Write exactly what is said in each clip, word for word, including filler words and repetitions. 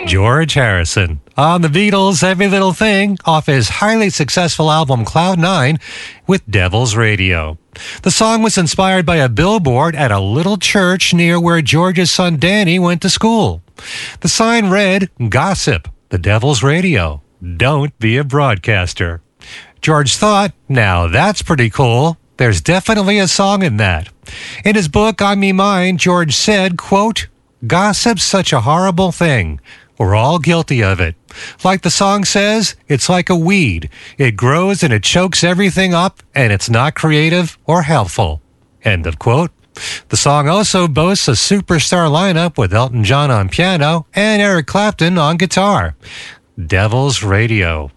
George Harrison on the Beatles' Every Little Thing off his highly successful album Cloud Nine with Devil's Radio. The song was inspired by a billboard at a little church near where George's son Danny went to school. The sign read, "Gossip, the Devil's Radio. Don't be a broadcaster." George thought, now that's pretty cool. There's definitely a song in that. In his book, On Me Mind, George said, quote, "Gossip's such a horrible thing. We're all guilty of it. Like the song says, it's like a weed. It grows and it chokes everything up, and it's not creative or helpful." End of quote. The song also boasts a superstar lineup with Elton John on piano and Eric Clapton on guitar. Devil's Radio.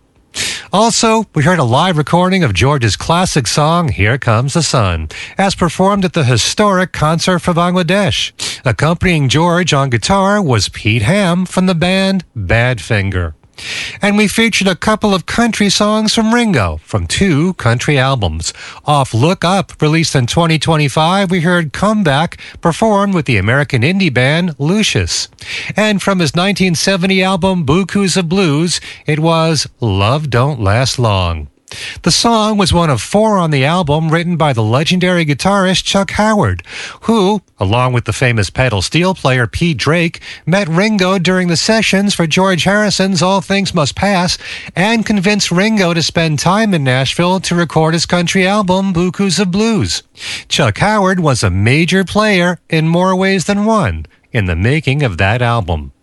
Also, we heard a live recording of George's classic song, Here Comes the Sun, as performed at the historic Concert for Bangladesh. Accompanying George on guitar was Pete Ham from the band Badfinger. And we featured a couple of country songs from Ringo from two country albums. Off Look Up, released in twenty twenty-five, we heard Comeback, performed with the American indie band Lucius. And from his nineteen seventy album Bukus of Blues, it was Love Don't Last Long. The song was one of four on the album written by the legendary guitarist Chuck Howard, who, along with the famous pedal steel player Pete Drake, met Ringo during the sessions for George Harrison's All Things Must Pass and convinced Ringo to spend time in Nashville to record his country album Bukus of Blues. Chuck Howard was a major player in more ways than one in the making of that album.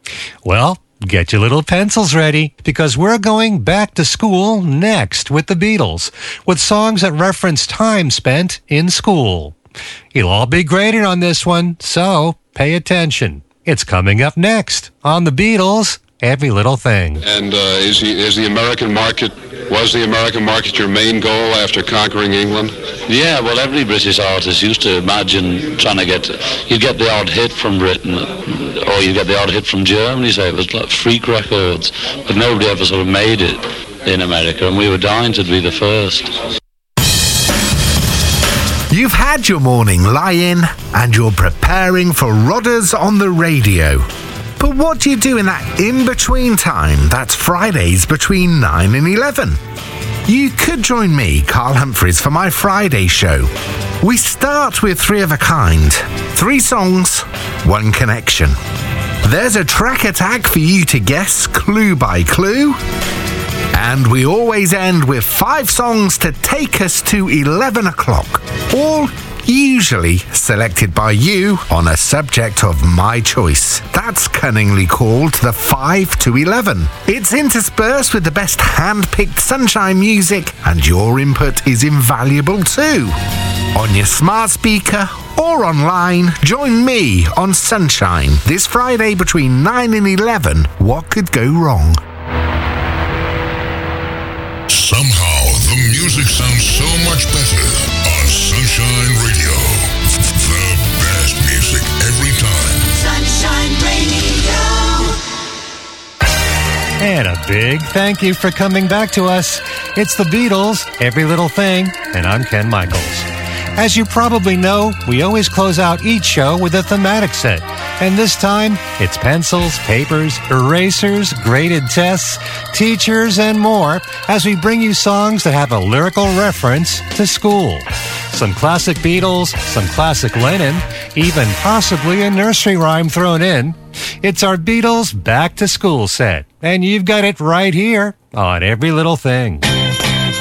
Well, get your little pencils ready, because we're going back to school next with the Beatles, with songs that reference time spent in school. You'll all be graded on this one, so pay attention. It's coming up next on the Beatles' Every Little Thing. And uh, is, he, is the American market, was the American market your main goal after conquering England? Yeah, well, every British artist used to imagine trying to get, you'd get the odd hit from Britain, or you'd get the odd hit from Germany, so it was like freak records, but nobody ever sort of made it in America, and we were dying to be the first. You've had your morning lie-in, and you're preparing for Rodders on the radio. But what do you do in that in-between time? That's Fridays between nine and eleven. You could join me, Carl Humphreys, for my Friday show. We start with Three of a Kind. Three songs, one connection. There's a track attack for you to guess clue by clue. And we always end with five songs to take us to eleven o'clock. All usually selected by you on a subject of my choice. That's cunningly called the five to eleven. It's interspersed with the best hand-picked Sunshine music, and your input is invaluable too. On your smart speaker or online, join me on Sunshine this Friday between nine and eleven. What could go wrong? Somehow the music sounds so much better on Sunshine Radio. The best music every time. Sunshine Radio. And a big thank you for coming back to us. It's the Beatles, Every Little Thing, and I'm Ken Michaels. As you probably know, we always close out each show with a thematic set. And this time, it's pencils, papers, erasers, graded tests, teachers, and more as we bring you songs that have a lyrical reference to school. Some classic Beatles, some classic Lennon, even possibly a nursery rhyme thrown in. It's our Beatles Back to School set, and you've got it right here on Every Little Thing.